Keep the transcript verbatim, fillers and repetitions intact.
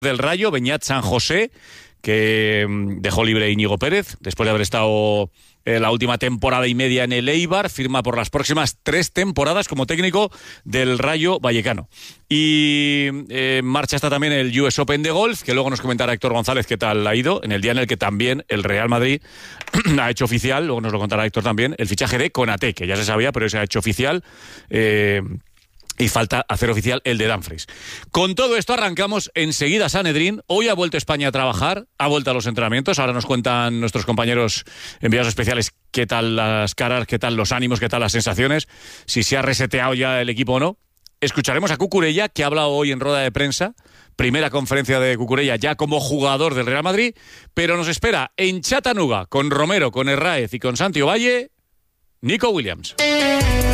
del Rayo, Beñat San José, que dejó libre Íñigo Pérez, después de haber estado eh, la última temporada y media en el Eibar, firma por las próximas tres temporadas como técnico del Rayo Vallecano. Y eh, en marcha está también el U S Open de golf, que luego nos comentará Héctor González qué tal ha ido, en el día en el que también el Real Madrid ha hecho oficial, luego nos lo contará Héctor también, el fichaje de Konaté, que ya se sabía, pero se ha hecho oficial. Eh, Y falta hacer oficial el de Dumfries. Con todo esto arrancamos enseguida Sanedrín. Hoy ha vuelto España a trabajar, ha vuelto a los entrenamientos. Ahora nos cuentan nuestros compañeros enviados especiales qué tal las caras, qué tal los ánimos, qué tal las sensaciones, si se ha reseteado ya el equipo o no. Escucharemos a Cucurella, que ha hablado hoy en rueda de prensa. Primera conferencia de Cucurella ya como jugador del Real Madrid. Pero nos espera en Chattanooga, con Romero, con Herráez y con Santi Ovalle, Nico Williams.